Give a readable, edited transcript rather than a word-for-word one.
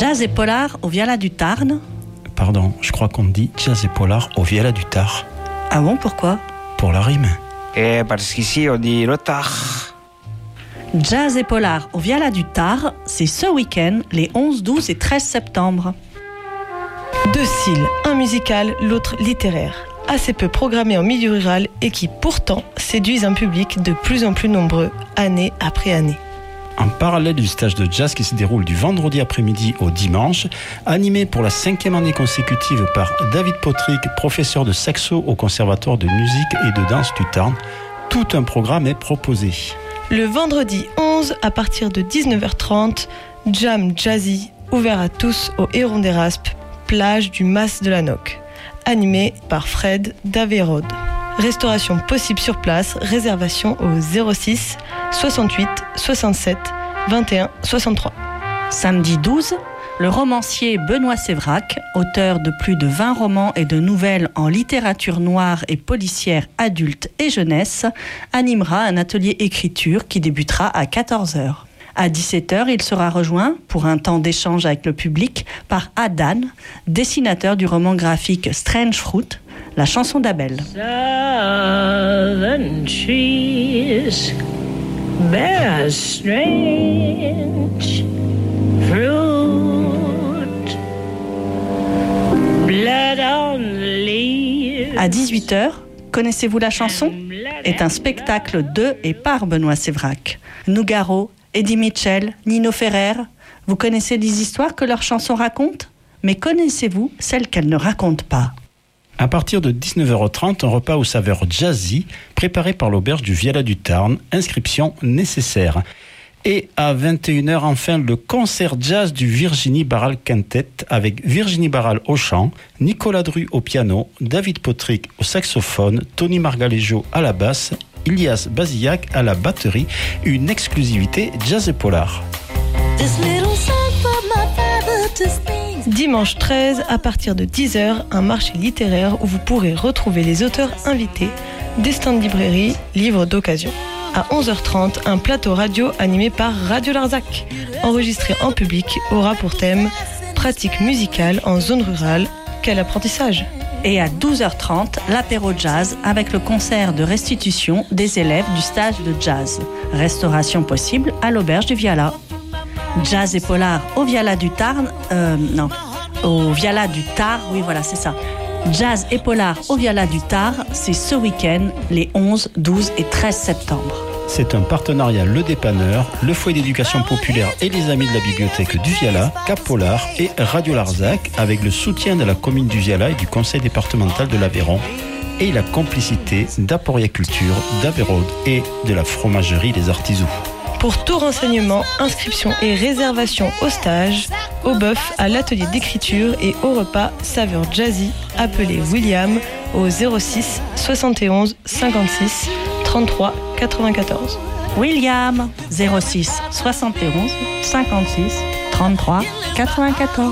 Jazz et polar au Viala du Tarn. Pardon, je crois qu'on dit jazz et polar au Viala du Tarn. Ah bon, pourquoi? Pour la rime. Parce qu'ici on dit le Tarn. Jazz et polar au Viala du Tarn, c'est ce week-end, les 11, 12 et 13 septembre. Deux styles, un musical, l'autre littéraire. Assez peu programmés en milieu rural et qui pourtant séduisent un public de plus en plus nombreux, année après année. En parallèle du stage de jazz qui se déroule du vendredi après-midi au dimanche, animé pour la 5e année consécutive par David Potrick, professeur de saxo au Conservatoire de musique et de danse du Tarn, tout un programme est proposé. Le vendredi 11, à partir de 19h30, jam jazzy, ouvert à tous au Héron des Raspes, plage du Mas de la Noc, animé par Fred Daverode. Restauration possible sur place, réservation au 06 68 67 21 63. Samedi 12, le romancier Benoît Sévrac, auteur de plus de 20 romans et de nouvelles en littérature noire et policière adulte et jeunesse, animera un atelier écriture qui débutera à 14h. À 17h, il sera rejoint, pour un temps d'échange avec le public, par Adan, dessinateur du roman graphique Strange Fruit, la chanson d'Abel. Southern trees bear strange fruit, blood on the leaves. À 18h, Connaissez-vous la chanson est un spectacle de et par Benoît Sévrac. Nougaro, Eddie Mitchell, Nino Ferrer, vous connaissez les histoires que leurs chansons racontent? Mais connaissez-vous celles qu'elles ne racontent pas? À partir de 19h30, un repas aux saveurs jazzy, préparé par l'auberge du Viala du Tarn, inscription nécessaire. Et à 21h, enfin, le concert jazz du Virginie Barral Quintet, avec Virginie Barral au chant, Nicolas Dru au piano, David Potrick au saxophone, Tony Margalejo à la basse, Ilias Bazillac à la batterie, une exclusivité jazz et polar. Dimanche 13, à partir de 10h, un marché littéraire où vous pourrez retrouver les auteurs invités, des stands de librairie, livres d'occasion. À 11h30, un plateau radio animé par Radio Larzac, enregistré en public, aura pour thème « Pratique musicale en zone rurale, quel apprentissage ?» Et à 12h30, l'apéro jazz avec le concert de restitution des élèves du stage de jazz. Restauration possible à l'auberge du Viala. Jazz et polar au Viala du Tarn, au Viala du Tarn, oui voilà c'est ça. Jazz et polar au Viala du Tarn, c'est ce week-end, les 11, 12 et 13 septembre. C'est un partenariat Le Dépanneur, le Foyer d'éducation populaire et les Amis de la Bibliothèque du Viala, Cap Polar et Radio Larzac, avec le soutien de la commune du Viala et du conseil départemental de l'Aveyron, et la complicité d'Aporia Culture, d'Aveyron et de la fromagerie Les Artisous. Pour tout renseignement, inscription et réservation au stage, au bœuf, à l'atelier d'écriture et au repas saveur jazzy, appelez William au 06 71 56 33 94. William, 06 71 56 33 94.